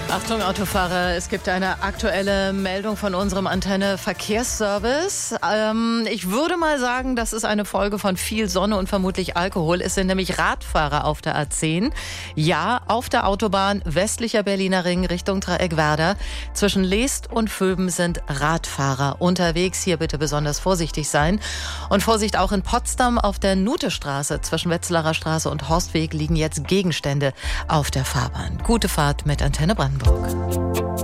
Achtung Autofahrer, es gibt eine aktuelle Meldung von unserem Antenne Verkehrsservice. Ich würde mal sagen, das ist eine Folge von viel Sonne und vermutlich Alkohol. Es sind nämlich Radfahrer auf der A10. Ja, auf der Autobahn westlicher Berliner Ring Richtung Dreieck Werder. Zwischen Leest und Vöben sind Radfahrer unterwegs. Hier bitte besonders vorsichtig sein. Und Vorsicht auch in Potsdam auf der Nutestraße. Zwischen Wetzlarer Straße und Horstweg liegen jetzt Gegenstände auf der Fahrbahn. Gute Fahrt mit Antenne Brandenburg.